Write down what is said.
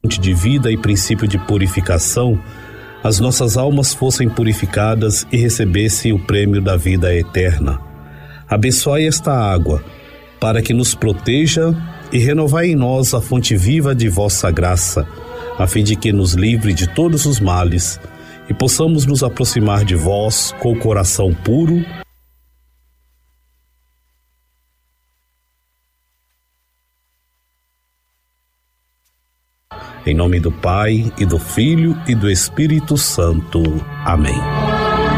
de vida e princípio de purificação, as nossas almas fossem purificadas e recebessem o prêmio da vida eterna. Abençoai esta água, para que nos proteja e renovai em nós a fonte viva de vossa graça, a fim de que nos livre de todos os males e possamos nos aproximar de vós com o coração puro. Em nome do Pai, e do Filho, e do Espírito Santo. Amém.